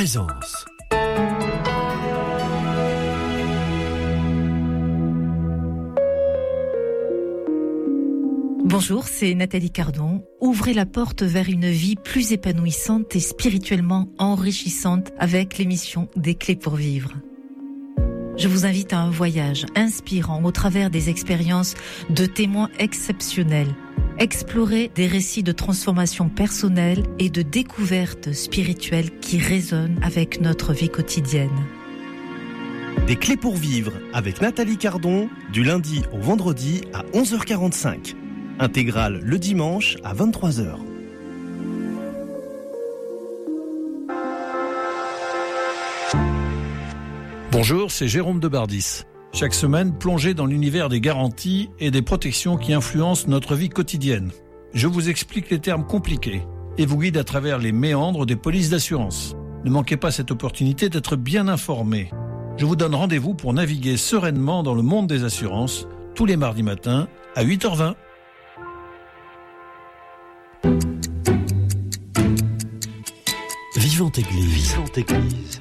Présence. Bonjour, c'est Nathalie Cardon. Ouvrez la porte vers une vie plus épanouissante et spirituellement enrichissante avec l'émission Des Clés pour Vivre. Je vous invite à un voyage inspirant au travers des expériences de témoins exceptionnels. Explorer des récits de transformation personnelle et de découverte spirituelle qui résonnent avec notre vie quotidienne. Des Clés pour Vivre avec Nathalie Cardon, du lundi au vendredi à 11h45. Intégrale le dimanche à 23h. Bonjour, c'est Jérôme Debardis. Chaque semaine, plongez dans l'univers des garanties et des protections qui influencent notre vie quotidienne. Je vous explique les termes compliqués et vous guide à travers les méandres des polices d'assurance. Ne manquez pas cette opportunité d'être bien informé. Je vous donne rendez-vous pour naviguer sereinement dans le monde des assurances tous les mardis matins à 8h20. Vivante Église. Vivante Église.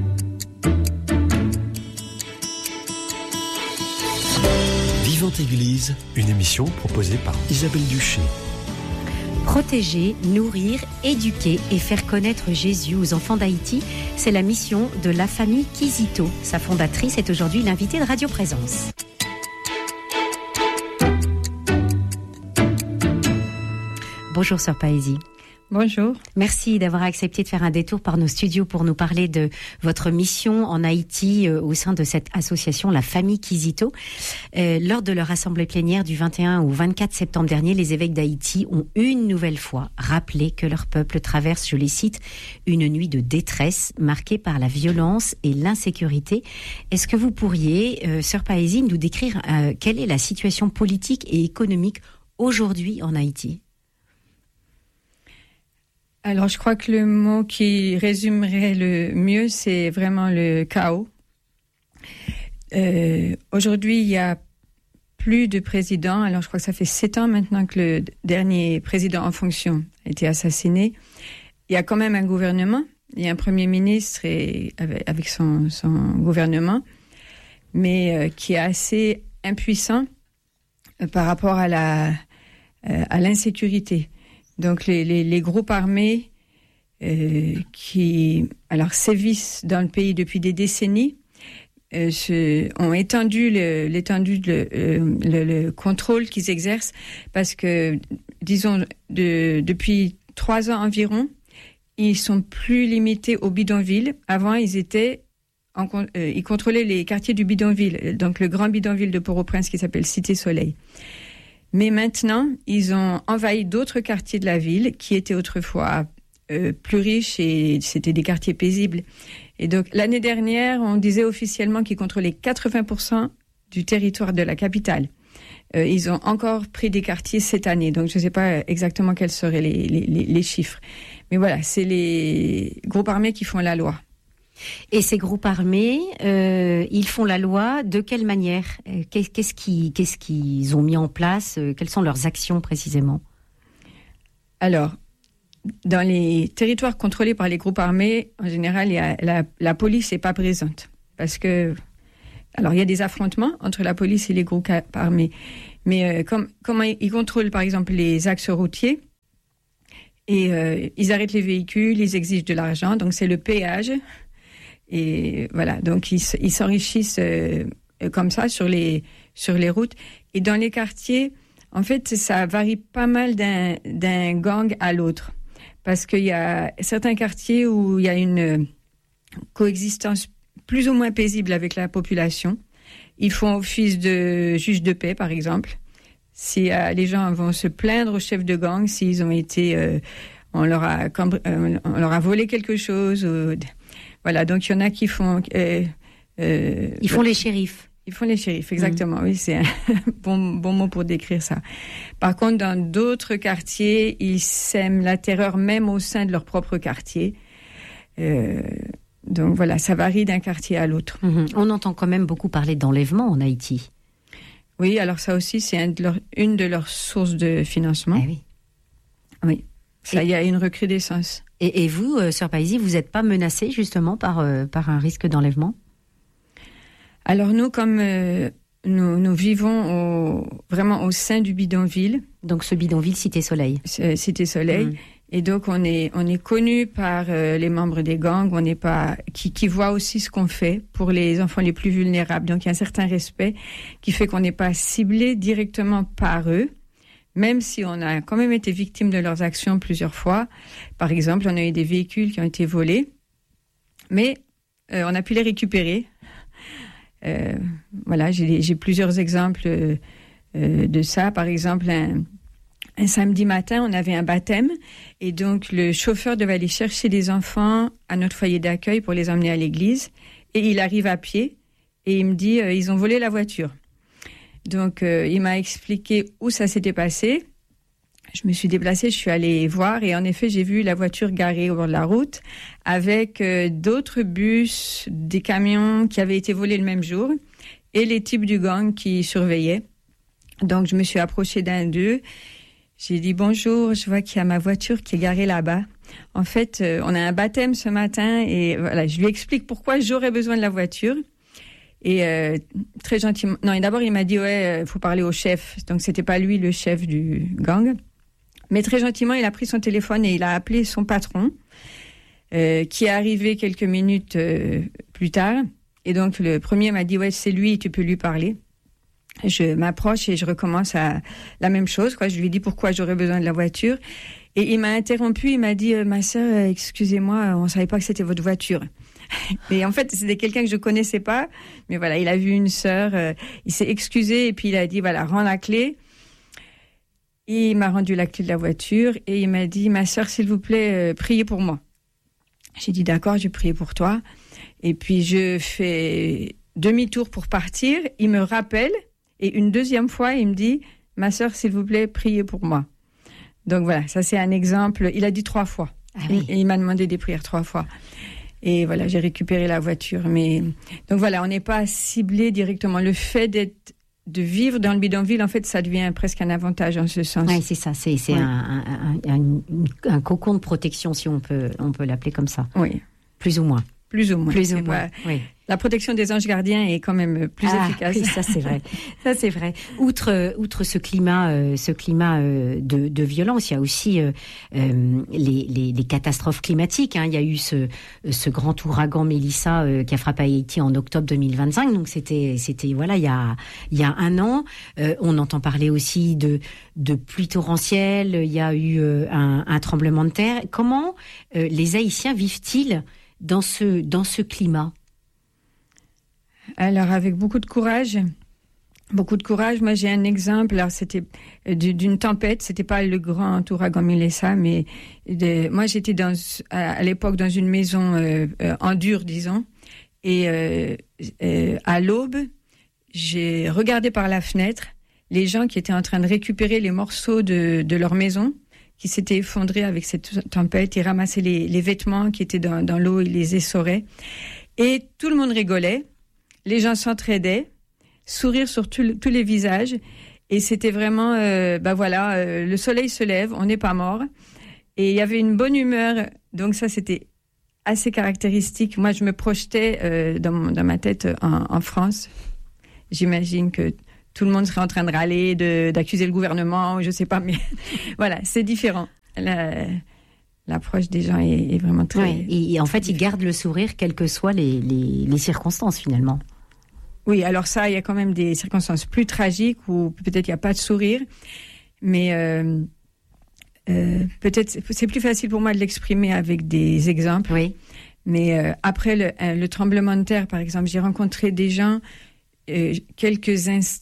Vivante Église, une émission proposée par Isabelle Duché. Protéger, nourrir, éduquer et faire connaître Jésus aux enfants d'Haïti, c'est la mission de la famille Kizito. Sa fondatrice est aujourd'hui l'invitée de Radio Présence. Bonjour Sœur Paesi. Bonjour. Merci d'avoir accepté de faire un détour par nos studios pour nous parler de votre mission en Haïti au sein de cette association, la famille Kizito. Lors de leur assemblée plénière du 21 au 24 septembre dernier, les évêques d'Haïti ont une nouvelle fois rappelé que leur peuple traverse, je les cite, une nuit de détresse marquée par la violence et l'insécurité. Est-ce que vous pourriez, Sœur Paesi, nous décrire quelle est la situation politique et économique aujourd'hui en Haïti ? Alors, je crois que le mot qui résumerait le mieux, c'est vraiment le chaos. Aujourd'hui, il y a plus de président. Alors, je crois que ça fait 7 ans maintenant que le dernier président en fonction a été assassiné. Il y a quand même un gouvernement. Il y a un premier ministre avec son gouvernement, mais qui est assez impuissant par rapport à l'insécurité. Donc les groupes armés qui sévissent dans le pays depuis des décennies ont étendu le contrôle qu'ils exercent parce que, disons, depuis 3 ans environ, ils sont plus limités aux bidonvilles. Avant, ils contrôlaient les quartiers du bidonville, donc le grand bidonville de Port-au-Prince qui s'appelle Cité Soleil. Mais maintenant, ils ont envahi d'autres quartiers de la ville qui étaient autrefois plus riches et c'était des quartiers paisibles. Et donc, l'année dernière, on disait officiellement qu'ils contrôlaient 80% du territoire de la capitale. Ils ont encore pris des quartiers cette année, donc je ne sais pas exactement quels seraient les chiffres. Mais voilà, c'est les groupes armés qui font la loi. Et ces groupes armés, ils font la loi de quelle manière ? Qu'est-ce qu'ils ont mis en place ? Quelles sont leurs actions précisément ? Alors, dans les territoires contrôlés par les groupes armés, en général, la police n'est pas présente. Parce que, alors, il y a des affrontements entre la police et les groupes armés. Mais comment ils contrôlent, par exemple, les axes routiers, et ils arrêtent les véhicules, ils exigent de l'argent, donc c'est le péage. Et voilà, donc ils s'enrichissent comme ça sur les routes. Et dans les quartiers, en fait, ça varie pas mal d'un gang à l'autre. Parce qu'il y a certains quartiers où il y a une coexistence plus ou moins paisible avec la population. Ils font office de juge de paix, par exemple. Si les gens vont se plaindre au chef de gang s'ils ont été... on leur a volé quelque chose... Voilà, donc il y en a qui font... ils font les shérifs. Ils font les shérifs, exactement. Oui, c'est un bon mot pour décrire ça. Par contre, dans d'autres quartiers, ils sèment la terreur même au sein de leur propre quartier. Donc voilà, ça varie d'un quartier à l'autre. On entend quand même beaucoup parler d'enlèvement en Haïti. Oui, alors ça aussi, c'est une de leurs sources de financement. Eh oui. Oui. Ça, il y a une recrudescence. Et vous, Sœur Paisie, vous n'êtes pas menacée justement par un risque d'enlèvement? Alors nous, comme nous vivons vraiment au sein du bidonville. Donc ce bidonville, Cité Soleil. Cité Soleil. Et donc on est connu par les membres des gangs, qui voient aussi ce qu'on fait pour les enfants les plus vulnérables. Donc il y a un certain respect qui fait qu'on n'est pas ciblé directement par eux, même si on a quand même été victime de leurs actions plusieurs fois. Par exemple, on a eu des véhicules qui ont été volés, mais on a pu les récupérer. Voilà, j'ai plusieurs exemples de ça. Par exemple, un samedi matin, on avait un baptême et donc le chauffeur devait aller chercher les enfants à notre foyer d'accueil pour les emmener à l'église. Et il arrive à pied et il me dit ils ont volé la voiture. Donc il m'a expliqué où ça s'était passé. Je me suis déplacée, je suis allée voir et en effet j'ai vu la voiture garée au bord de la route avec d'autres bus, des camions qui avaient été volés le même jour et les types du gang qui surveillaient. Donc je me suis approchée d'un d'eux. J'ai dit bonjour, je vois qu'il y a ma voiture qui est garée là-bas. En fait, on a un baptême ce matin et voilà, je lui explique pourquoi j'aurais besoin de la voiture. Et très gentiment, non, et d'abord il m'a dit faut parler au chef. Donc c'était pas lui le chef du gang, mais très gentiment il a pris son téléphone et il a appelé son patron, qui est arrivé quelques minutes plus tard. Et donc le premier m'a dit c'est lui, tu peux lui parler. Je m'approche et je recommence à la même chose, quoi. Je lui dis pourquoi j'aurais besoin de la voiture. Et il m'a interrompu, il m'a dit ma sœur, excusez-moi, on savait pas que c'était votre voiture. Et en fait, c'était quelqu'un que je connaissais pas, mais voilà, il a vu une sœur, il s'est excusé et puis il a dit voilà, rends la clé. Et il m'a rendu la clé de la voiture et il m'a dit ma sœur, s'il vous plaît, priez pour moi. J'ai dit d'accord, je vais prier pour toi. Et puis je fais demi-tour pour partir, il me rappelle. Et une deuxième fois, il me dit « Ma sœur, s'il vous plaît, priez pour moi. » Donc voilà, ça c'est un exemple. Il a dit 3 fois. Ah oui. Et il m'a demandé des prières 3 fois. Et voilà, j'ai récupéré la voiture. Donc voilà, on n'est pas ciblé directement. Le fait de vivre dans le bidonville, en fait, ça devient presque un avantage en ce sens. Oui, c'est ça. C'est un cocon de protection, si on peut l'appeler comme ça. Oui. Plus ou moins. Plus ou moins. Oui. La protection des anges gardiens est quand même plus efficace. Oui, ça c'est vrai. Ça c'est vrai. Outre ce climat de violence, il y a aussi les catastrophes climatiques. Il y a eu ce grand ouragan Mélissa qui a frappé Haïti en octobre 2025. Donc c'était voilà, il y a un an. On entend parler aussi de pluies torrentielles. Il y a eu un tremblement de terre. Comment les Haïtiens vivent-ils dans ce climat? Alors, avec beaucoup de courage. Moi, j'ai un exemple. Alors, c'était d'une tempête. C'était pas le grand ouragan Mélissa, mais moi, j'étais à l'époque dans une maison en dur, disons. Et à l'aube, j'ai regardé par la fenêtre les gens qui étaient en train de récupérer les morceaux de leur maison qui s'étaient effondrés avec cette tempête. Ils ramassaient les vêtements qui étaient dans l'eau, ils les essoraient. Et tout le monde rigolait. Les gens s'entraidaient, sourire sur tous les visages. Et c'était vraiment, le soleil se lève, on n'est pas mort. Et il y avait une bonne humeur. Donc ça, c'était assez caractéristique. Moi, je me projetais dans ma tête en France. J'imagine que tout le monde serait en train de râler, d'accuser le gouvernement, je sais pas, mais voilà, c'est différent. L'approche des gens est vraiment très... Oui, et en fait, ils gardent le sourire, quelles que soient les circonstances, finalement. Oui, alors ça, il y a quand même des circonstances plus tragiques où peut-être il n'y a pas de sourire, mais peut-être c'est plus facile pour moi de l'exprimer avec des exemples. Oui. Mais après le tremblement de terre, par exemple, j'ai rencontré des gens quelques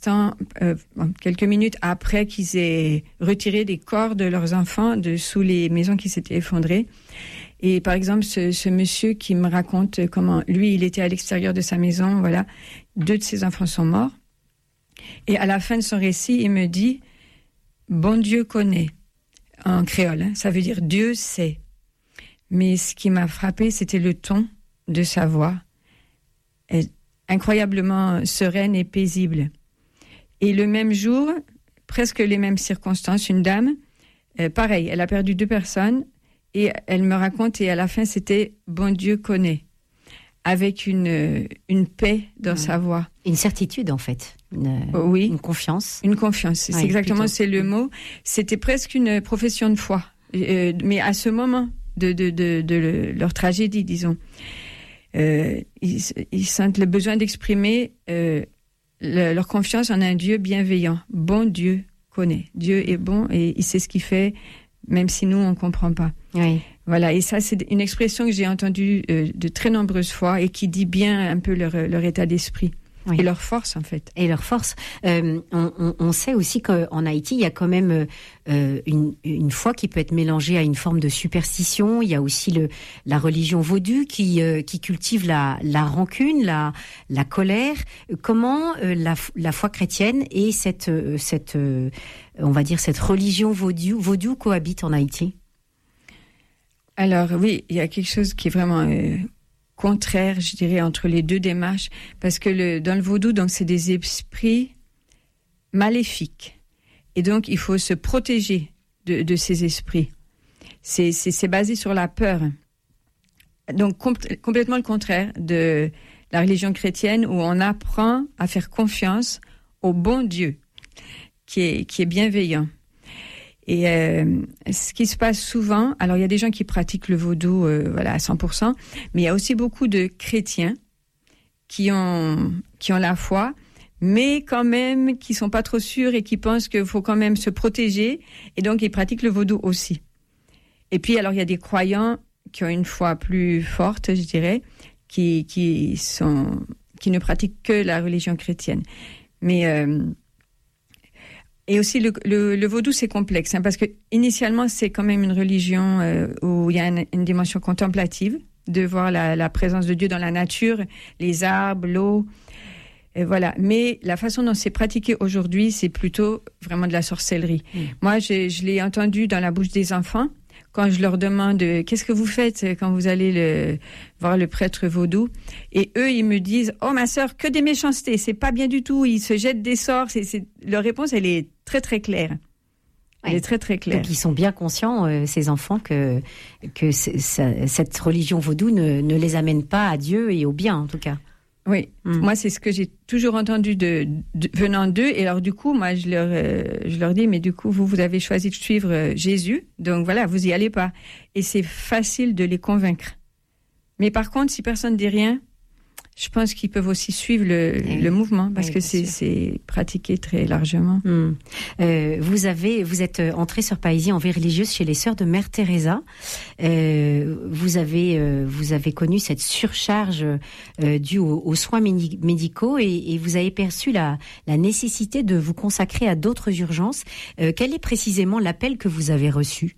minutes après qu'ils aient retiré des corps de leurs enfants sous les maisons qui s'étaient effondrées. Et par exemple, ce monsieur qui me raconte comment lui, il était à l'extérieur de sa maison, voilà, 2 de ses enfants sont morts. Et à la fin de son récit, il me dit « Bon Dieu connaît », en créole, ça veut dire « Dieu sait ». Mais ce qui m'a frappé, c'était le ton de sa voix, incroyablement sereine et paisible. Et le même jour, presque les mêmes circonstances, une dame pareil, elle a perdu 2 personnes et elle me raconte, et à la fin, c'était « Bon Dieu connaît », avec une paix dans sa voix. Une certitude, en fait. Une confiance. Une confiance, c'est exactement, c'est le mot. C'était presque une profession de foi. Mais à ce moment de leur tragédie, disons, ils sentent le besoin d'exprimer leur confiance en un Dieu bienveillant. Bon Dieu connaît. Dieu est bon et il sait ce qu'il fait, même si nous, on ne comprend pas. Oui. Voilà, et ça, c'est une expression que j'ai entendue de très nombreuses fois et qui dit bien un peu leur état d'esprit. Oui. Et leur force, en fait. Et leur force. On sait aussi qu'en Haïti, il y a quand même une foi qui peut être mélangée à une forme de superstition. Il y a aussi la religion vaudou qui cultive la rancune, la colère. Comment la foi chrétienne et cette on va dire cette religion vaudou cohabitent en Haïti? Alors oui, il y a quelque chose qui est vraiment contraire, je dirais, entre les deux démarches, parce que dans le vaudou, donc, c'est des esprits maléfiques. Et donc, il faut se protéger de ces esprits. C'est basé sur la peur. Donc, complètement le contraire de la religion chrétienne, où on apprend à faire confiance au bon Dieu, qui est bienveillant. Et ce qui se passe souvent, alors il y a des gens qui pratiquent le vaudou à 100%, mais il y a aussi beaucoup de chrétiens qui ont la foi, mais quand même qui sont pas trop sûrs et qui pensent qu'il faut quand même se protéger, et donc ils pratiquent le vaudou aussi. Et puis alors il y a des croyants qui ont une foi plus forte, je dirais, qui ne pratiquent que la religion chrétienne. Mais et aussi le vaudou, c'est complexe, parce que initialement c'est quand même une religion où il y a une dimension contemplative, de voir la présence de Dieu dans la nature, les arbres, l'eau, et voilà. Mais la façon dont c'est pratiqué aujourd'hui, c'est plutôt vraiment de la sorcellerie. Moi, je l'ai entendu dans la bouche des enfants quand je leur demande qu'est-ce que vous faites quand vous allez voir le prêtre vaudou, et eux ils me disent oh ma sœur, que des méchancetés, c'est pas bien du tout, ils se jettent des sorts. Leur réponse, elle est très très claire. Elle est très très claire. Donc ils sont bien conscients, ces enfants, que cette religion vaudou ne les amène pas à Dieu et au bien, en tout cas. Oui, moi c'est ce que j'ai toujours entendu venant d'eux, et alors du coup moi je leur dis mais du coup vous avez choisi de suivre Jésus, donc voilà, vous y allez pas, et c'est facile de les convaincre. Mais par contre, si personne ne dit rien, je pense qu'ils peuvent aussi suivre le mouvement, parce que c'est pratiqué très largement. Vous êtes entrée sur Païsie en vie religieuse chez les sœurs de Mère Teresa. Vous avez connu cette surcharge due aux soins médicaux, et vous avez perçu la nécessité de vous consacrer à d'autres urgences. Quel est précisément l'appel que vous avez reçu?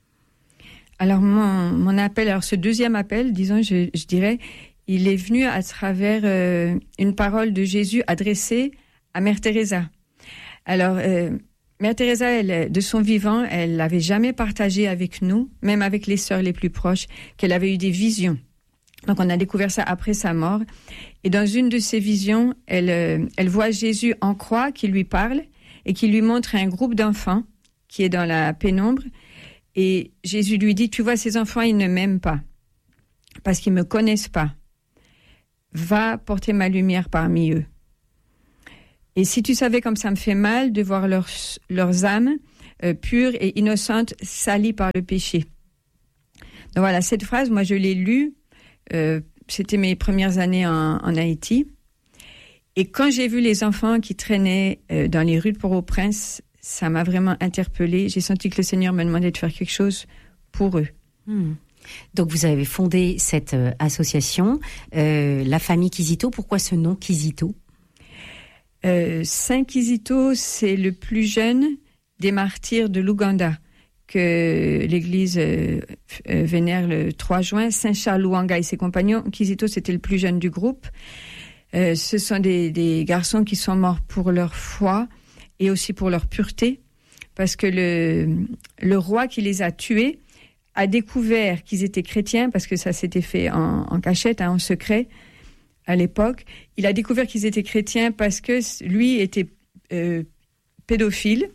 Alors mon appel, alors ce deuxième appel, disons, je dirais, il est venu à travers une parole de Jésus adressée à Mère Teresa. Alors, Mère Teresa, elle, de son vivant, elle n'avait jamais partagé avec nous, même avec les sœurs les plus proches, qu'elle avait eu des visions. Donc, on a découvert ça après sa mort. Et dans une de ces visions, elle voit Jésus en croix qui lui parle et qui lui montre un groupe d'enfants qui est dans la pénombre. Et Jésus lui dit, tu vois, ces enfants, ils ne m'aiment pas parce qu'ils ne me connaissent pas. Va porter ma lumière parmi eux. Et si tu savais comme ça me fait mal de voir leurs âmes pures et innocentes salies par le péché. Donc voilà, cette phrase, moi je l'ai lue, c'était mes premières années en Haïti. Et quand j'ai vu les enfants qui traînaient dans les rues de Port-au-Prince, ça m'a vraiment interpellée. J'ai senti que le Seigneur me demandait de faire quelque chose pour eux. Donc vous avez fondé cette association, la famille Kizito. Pourquoi ce nom Kizito? Saint Kizito, c'est le plus jeune des martyrs de l'Ouganda que l'Église vénère le 3 juin. Saint Charles Lwanga et ses compagnons. Kizito, c'était le plus jeune du groupe. Ce sont des garçons qui sont morts pour leur foi et aussi pour leur pureté, parce que le roi qui les a tués a découvert qu'ils étaient chrétiens, parce que ça s'était fait en cachette, en secret, à l'époque. Il a découvert qu'ils étaient chrétiens parce que lui était pédophile,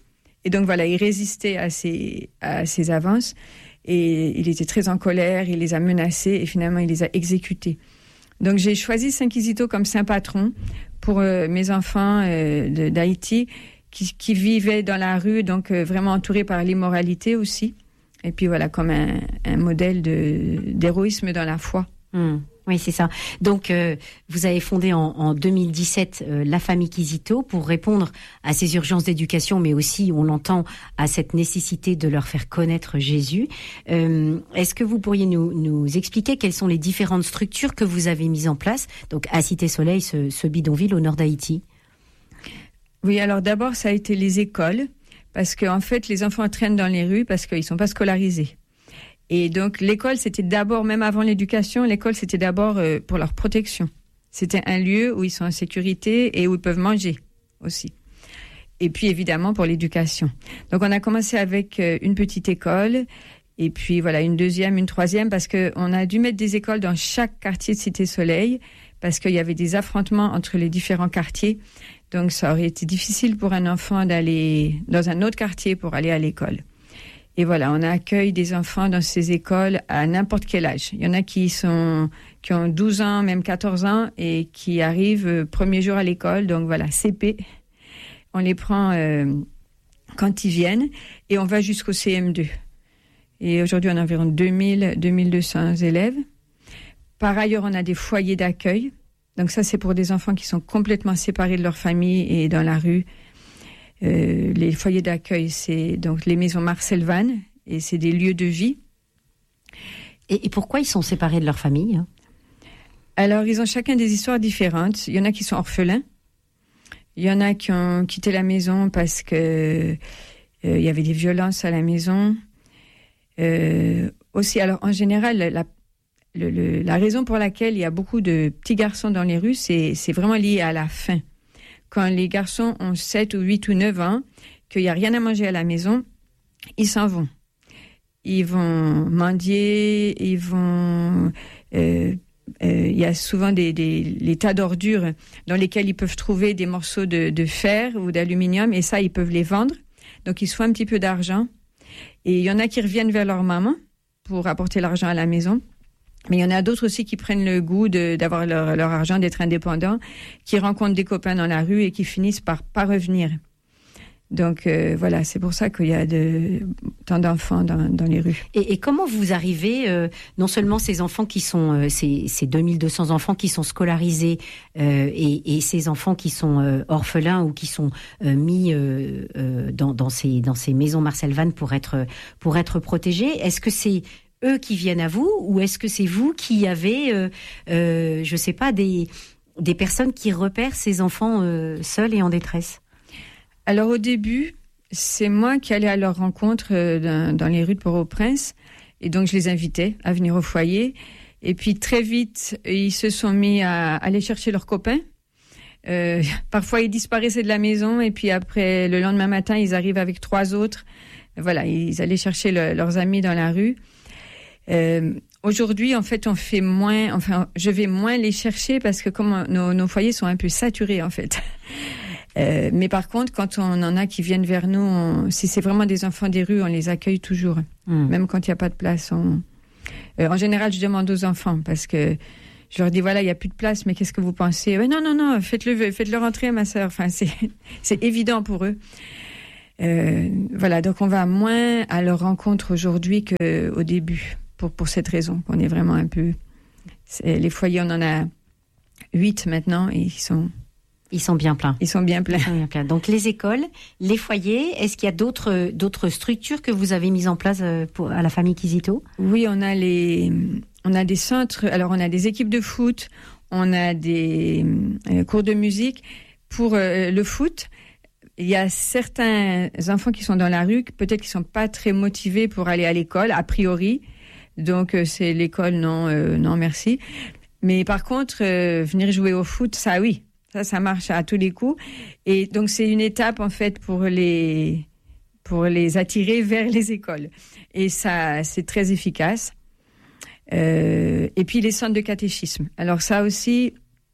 Et donc voilà, il résistait à ces avances et il était très en colère, il les a menacés et finalement il les a exécutés. Donc j'ai choisi Saint Kizito comme saint patron pour mes enfants d'Haïti qui vivaient dans la rue, donc vraiment entourés par l'immoralité aussi. Et puis voilà, comme un modèle d'héroïsme dans la foi. Oui, c'est ça. Donc, vous avez fondé en 2017 la famille Kizito pour répondre à ces urgences d'éducation, mais aussi, on l'entend, à cette nécessité de leur faire connaître Jésus. Est-ce que vous pourriez nous expliquer quelles sont les différentes structures que vous avez mises en place, donc à Cité Soleil, ce bidonville au nord d'Haïti? Oui, alors d'abord, ça a été les écoles, parce qu'en fait, les enfants traînent dans les rues parce qu'ils ne sont pas scolarisés. Et donc, l'école, c'était d'abord, même avant l'éducation, l'école, c'était d'abord pour leur protection. C'était un lieu où ils sont en sécurité et où ils peuvent manger aussi. Et puis, évidemment, pour l'éducation. Donc, on a commencé avec une petite école, et puis voilà, une deuxième, une troisième, parce qu'on a dû mettre des écoles dans chaque quartier de Cité Soleil, parce qu'il y avait des affrontements entre les différents quartiers. Donc, ça aurait été difficile pour un enfant d'aller dans un autre quartier pour aller à l'école. Et voilà, on accueille des enfants dans ces écoles à n'importe quel âge. Il y en a qui ont 12 ans, même 14 ans, et qui arrivent premier jour à l'école. Donc voilà, CP. On les prend quand ils viennent et on va jusqu'au CM2. Et aujourd'hui, on a environ 2200 élèves. Par ailleurs, on a des foyers d'accueil. Donc ça, c'est pour des enfants qui sont complètement séparés de leur famille et dans la rue. Les foyers d'accueil, c'est donc les maisons Marcel Vannes, et c'est des lieux de vie. Et pourquoi ils sont séparés de leur famille? Alors, ils ont chacun des histoires différentes. Il y en a qui sont orphelins. Il y en a qui ont quitté la maison parce que il y avait des violences à la maison. Aussi, alors en général, la raison pour laquelle il y a beaucoup de petits garçons dans les rues, c'est vraiment lié à la faim. Quand les garçons ont 7 ou 8 ou 9 ans, qu'il n'y a rien à manger à la maison, ils s'en vont. Ils vont mendier, ils vont... il y a souvent les tas d'ordures dans lesquels ils peuvent trouver des morceaux de fer ou d'aluminium, et ça, ils peuvent les vendre. Donc, ils se font un petit peu d'argent. Et il y en a qui reviennent vers leur maman pour apporter l'argent à la maison. Mais il y en a d'autres aussi qui prennent le goût d'avoir leur argent, d'être indépendants, qui rencontrent des copains dans la rue et qui finissent par pas revenir. Donc voilà, c'est pour ça qu'il y a tant d'enfants dans les rues. Et comment vous arrivez, non seulement ces enfants qui sont, ces 2200 enfants qui sont scolarisés et ces enfants qui sont orphelins ou qui sont mis dans ces maisons Marcel Vannes pour être protégés, est-ce que c'est eux qui viennent à vous, ou est-ce que c'est vous qui avez, je sais pas, des personnes qui repèrent ces enfants seuls et en détresse? Alors au début, c'est moi qui allais à leur rencontre dans les rues de Port-au-Prince, et donc je les invitais à venir au foyer. Et puis très vite, ils se sont mis à aller chercher leurs copains. Parfois, ils disparaissaient de la maison, et puis après, le lendemain matin, ils arrivent avec 3 autres. Voilà, ils allaient chercher leurs amis dans la rue. Aujourd'hui, en fait, je vais moins les chercher parce que comme nos foyers sont un peu saturés, en fait. Mais par contre, quand on en a qui viennent vers nous, si c'est vraiment des enfants des rues, on les accueille toujours. Même quand il n'y a pas de place. En général, je demande aux enfants parce que je leur dis, voilà, il n'y a plus de place, mais qu'est-ce que vous pensez? Non, faites-le rentrer, ma sœur. Enfin, c'est évident pour eux. Voilà, donc on va moins à leur rencontre aujourd'hui qu'au début. Pour cette raison, qu'on est vraiment un peu... Les foyers, on en a 8 maintenant, et ils sont bien pleins. Ils sont bien pleins. Donc les écoles, les foyers, est-ce qu'il y a d'autres structures que vous avez mises en place à la famille Kizito? Oui, on a des centres, alors on a des équipes de foot, on a des cours de musique. Pour le foot, il y a certains enfants qui sont dans la rue, peut-être qu'ils ne sont pas très motivés pour aller à l'école, a priori. Donc c'est l'école, non merci. Mais par contre, venir jouer au foot, ça oui, ça marche à tous les coups. Et donc c'est une étape en fait pour les attirer vers les écoles. Et ça, c'est très efficace. Et puis les centres de catéchisme. Alors ça aussi,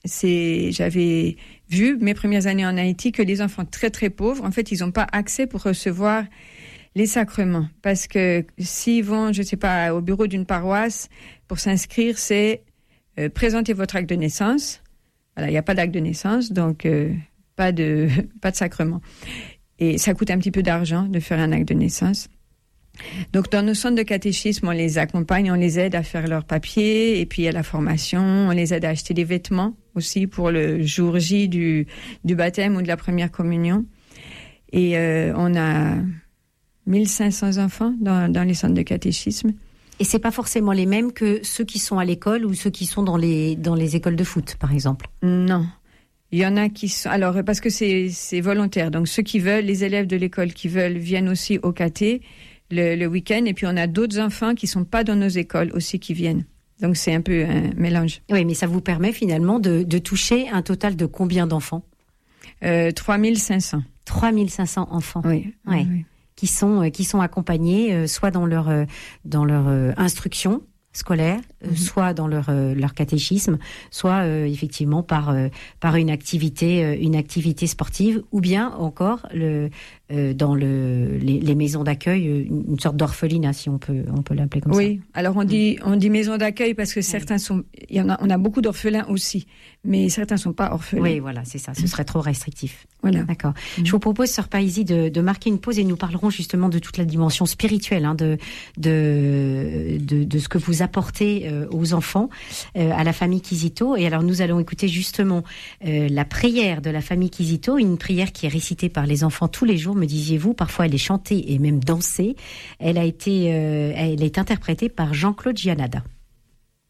j'avais vu mes premières années en Haïti que les enfants très très pauvres, en fait, ils n'ont pas accès pour recevoir les sacrements. Parce que s'ils vont, je ne sais pas, au bureau d'une paroisse pour s'inscrire, c'est présenter votre acte de naissance. Voilà, il n'y a pas d'acte de naissance, donc pas de sacrement. Et ça coûte un petit peu d'argent de faire un acte de naissance. Donc, dans nos centres de catéchisme, on les accompagne, on les aide à faire leurs papiers, et puis à la formation, on les aide à acheter des vêtements aussi pour le jour J du baptême ou de la première communion. Et on a 1500 enfants dans les centres de catéchisme. Et c'est pas forcément les mêmes que ceux qui sont à l'école ou ceux qui sont dans les écoles de foot, par exemple. Non. Il y en a qui sont... Alors, parce que c'est volontaire. Donc, ceux qui veulent, les élèves de l'école qui veulent, viennent aussi au caté le week-end. Et puis, on a d'autres enfants qui sont pas dans nos écoles aussi qui viennent. Donc, c'est un peu un mélange. Oui, mais ça vous permet finalement de toucher un total de combien d'enfants ? 3500. 3500 enfants. Oui. Ouais. Oui. Qui sont accompagnés soit dans leur instruction scolaire, soit dans leur catéchisme, soit effectivement par une activité sportive, ou bien encore dans les maisons d'accueil, une sorte d'orphelinat, si on peut l'appeler comme ça. Oui, alors on dit maison d'accueil parce que certains sont, on a beaucoup d'orphelins aussi, mais certains sont pas orphelins. Oui, voilà, c'est ça, ce serait trop restrictif. Voilà. D'accord. Je vous propose, sœur Paisie, de marquer une pause et nous parlerons justement de toute la dimension spirituelle, de ce que vous apportez aux enfants, à la famille Kizito. Et alors nous allons écouter justement la prière de la famille Kizito, une prière qui est récitée par les enfants tous les jours, me disiez-vous. Parfois elle est chantée et même dansée. Elle est interprétée par Jean-Claude Gianada.